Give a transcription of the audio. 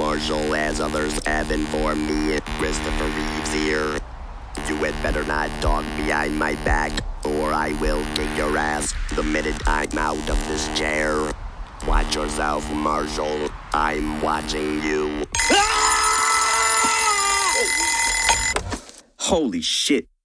Marshall as others have informed me. Christopher Reeves here. You had better not talk behind my back, or I will kick your ass the minute I'm out of this chair. Watch yourself, Marshall. I'm watching you. Holy shit.